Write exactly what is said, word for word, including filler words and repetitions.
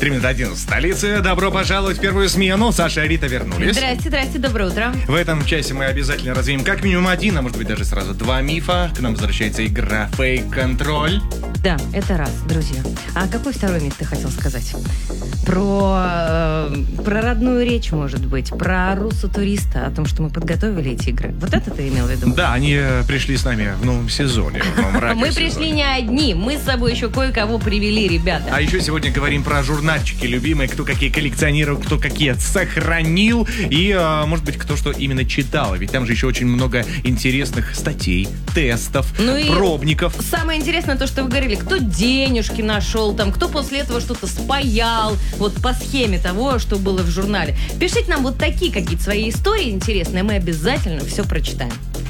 Три минуты один в столице. Добро пожаловать в первую смену. Саша и Рита вернулись. Здрасте, здрасте, доброе утро. В этом часе мы обязательно развеем как минимум один, а может быть даже сразу два мифа. К нам возвращается игра «Фейк-контроль». Да, это раз, друзья. А какой второй миф ты хотел сказать? Про, э, про родную речь, может быть, про руссо-туриста, о том, что мы подготовили эти игры. Вот это ты имел в виду? Да, они пришли с нами в новом сезоне. В новом мы пришли не одни, мы с собой еще кое-кого привели, ребята. А еще сегодня говорим про журнальчики любимые, кто какие коллекционировал, кто какие сохранил и, э, может быть, кто что именно читал. Ведь там же еще очень много интересных статей, тестов, ну пробников. Самое интересное то, что вы говорили, кто денежки нашел, там, кто после этого что-то спаял, вот по схеме того, что было в журнале. Пишите нам вот такие какие-то свои истории интересные, мы обязательно все прочитаем.